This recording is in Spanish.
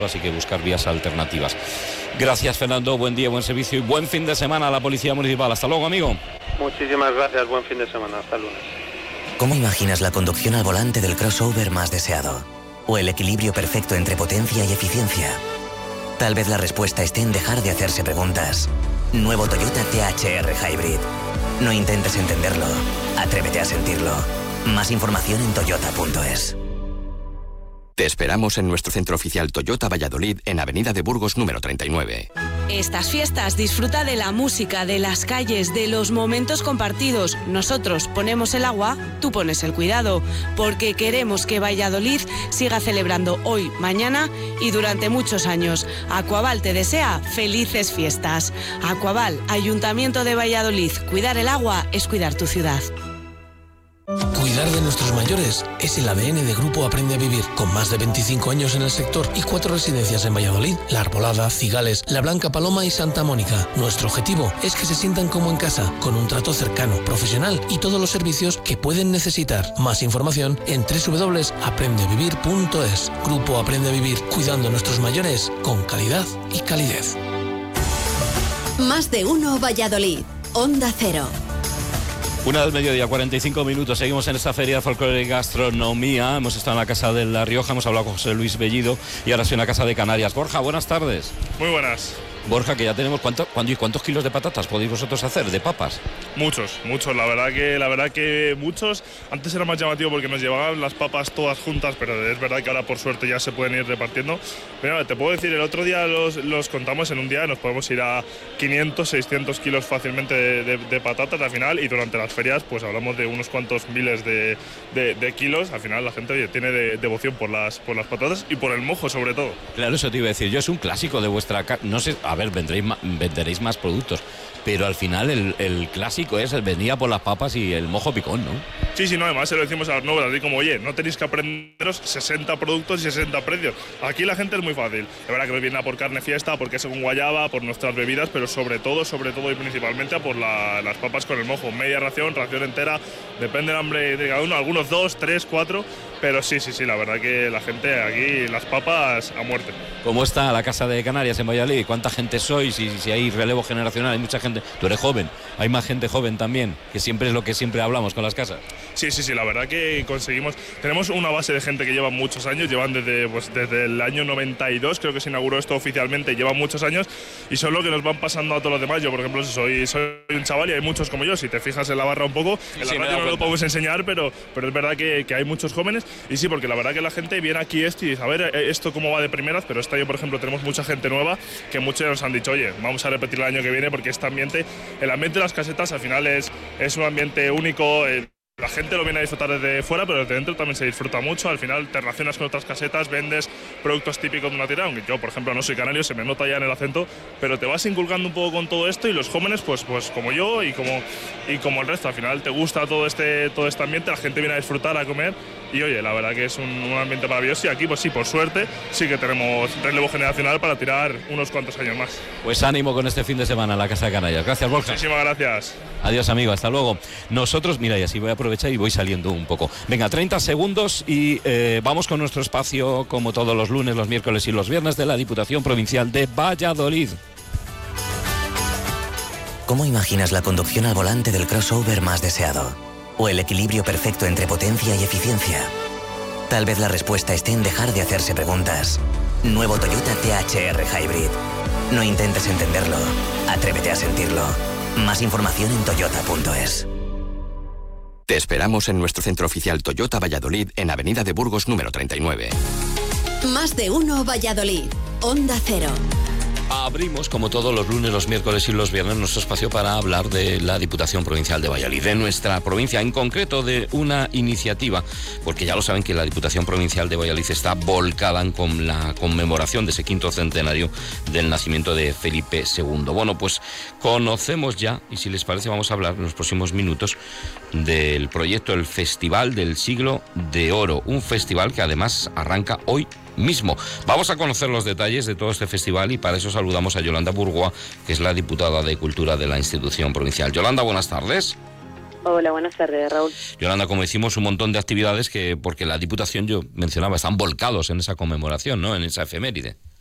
así que buscar vías alternativas. Gracias, Fernando, buen día, buen servicio y buen fin de semana a la Policía Municipal. Hasta luego, amigo. Muchísimas gracias, buen fin de semana, hasta el lunes. ¿Cómo imaginas la conducción al volante del crossover más deseado? ¿O el equilibrio perfecto entre potencia y eficiencia? Tal vez la respuesta esté en dejar de hacerse preguntas. Nuevo Toyota THR Hybrid. No intentes entenderlo, atrévete a sentirlo. Más información en toyota.es. Te esperamos en nuestro centro oficial Toyota Valladolid, en Avenida de Burgos número 39. Estas fiestas disfruta de la música, de las calles, de los momentos compartidos. Nosotros ponemos el agua, tú pones el cuidado, porque queremos que Valladolid siga celebrando hoy, mañana y durante muchos años. Aquaval te desea felices fiestas. Aquaval, Ayuntamiento de Valladolid. Cuidar el agua es cuidar tu ciudad. Cuidar de nuestros mayores es el ADN de Grupo Aprende a Vivir, con más de 25 años en el sector y 4 residencias en Valladolid, La Arbolada, Cigales, La Blanca Paloma y Santa Mónica. Nuestro objetivo es que se sientan como en casa, con un trato cercano, profesional y todos los servicios que pueden necesitar. Más información en www.aprendeavivir.es. Grupo Aprende a Vivir, cuidando a nuestros mayores con calidad y calidez. Más de uno Valladolid. Onda Cero. 1:00 PM, 45 minutos. Seguimos en esta feria de folclore y gastronomía. Hemos estado en la Casa de La Rioja, hemos hablado con José Luis Bellido y ahora estoy en la Casa de Canarias. Borja, buenas tardes. Muy buenas. Borja, que ya tenemos ¿cuántos kilos de patatas podéis vosotros hacer, de papas? Muchos, la verdad que muchos. Antes era más llamativo porque nos llevaban las papas todas juntas, pero es verdad que ahora por suerte ya se pueden ir repartiendo. Pero te puedo decir, el otro día los contamos en un día, nos podemos ir a 500, 600 kilos fácilmente de patatas al final, y durante las ferias pues hablamos de unos cuantos miles de kilos. Al final la gente tiene devoción por las patatas y por el mojo sobre todo. Claro, eso te iba a decir, yo es un clásico de vuestra casa, no sé, a ver, venderéis más productos, pero al final el clásico es el venía por las papas y el mojo picón, ¿no? Sí, no, además se lo decimos a las nuevas, así como, oye, no tenéis que aprenderos 60 productos y 60 precios. Aquí la gente es muy fácil. De verdad que viene a por carne fiesta, porque es con guayaba, por nuestras bebidas, pero sobre todo y principalmente a por las papas con el mojo. Media ración entera, depende del hambre de cada uno, algunos 2, 3, 4, pero sí, la verdad que la gente aquí, las papas a muerte. ¿Cómo está la Casa de Canarias en Valladolid? ¿Cuánta gente sois? Si hay relevo generacional, hay mucha gente. Tú eres joven, hay más gente joven también, que siempre es lo que siempre hablamos con las casas. Sí, la verdad que tenemos una base de gente que lleva muchos años, llevan desde el año 92, creo que se inauguró esto oficialmente, llevan muchos años y son lo que nos van pasando a todos los demás. Yo, por ejemplo, soy un chaval y hay muchos como yo, si te fijas en la barra un poco, en la radio no lo podemos enseñar, pero es verdad que hay muchos jóvenes, y sí, porque la verdad que la gente viene aquí y dice, a ver, esto cómo va de primeras, pero este año, por ejemplo, tenemos mucha gente nueva que muchos nos han dicho, oye, vamos a repetir el año que viene, porque el ambiente de las casetas al final es un ambiente único. La gente lo viene a disfrutar desde fuera, pero desde dentro también se disfruta mucho. Al final te relacionas con otras casetas, vendes productos típicos de una tierra, aunque yo, por ejemplo, no soy canario, se me nota ya en el acento, pero te vas inculcando un poco con todo esto, y los jóvenes, pues como yo y como el resto, al final te gusta todo este ambiente, la gente viene a disfrutar, a comer, y oye, la verdad que es un ambiente maravilloso, y aquí, pues sí, por suerte, sí que tenemos relevo generacional para tirar unos cuantos años más. Pues ánimo con este fin de semana en la Casa de Canarias. Gracias, Borja. Muchísimas gracias. Adiós, amigo, hasta luego. Nosotros, mira, y así voy a aprovechar y voy saliendo un poco. Venga, 30 segundos y vamos con nuestro espacio, como todos los lunes, los miércoles y los viernes, de la Diputación Provincial de Valladolid. ¿Cómo imaginas la conducción al volante del crossover más deseado? ¿O el equilibrio perfecto entre potencia y eficiencia? Tal vez la respuesta esté en dejar de hacerse preguntas. Nuevo Toyota THR Hybrid. No intentes entenderlo, atrévete a sentirlo. Más información en toyota.es. Te esperamos en nuestro centro oficial Toyota Valladolid, en Avenida de Burgos número 39. Más de uno Valladolid. Onda Cero. Abrimos, como todos los lunes, los miércoles y los viernes, nuestro espacio para hablar de la Diputación Provincial de Valladolid, de nuestra provincia, en concreto de una iniciativa, porque ya lo saben que la Diputación Provincial de Valladolid está volcada con la conmemoración de ese 5º centenario del nacimiento de Felipe II. Bueno, pues conocemos ya, y si les parece vamos a hablar en los próximos minutos del proyecto El Festival del Siglo de Oro, un festival que además arranca hoy mismo. Vamos a conocer los detalles de todo este festival, y para eso saludamos a Yolanda Burgoa, que es la diputada de Cultura de la institución provincial. Yolanda, buenas tardes. Hola, buenas tardes, Raúl. Yolanda, como decimos, un montón de actividades porque la Diputación, yo mencionaba, están volcados en esa conmemoración, ¿no? En esa efeméride.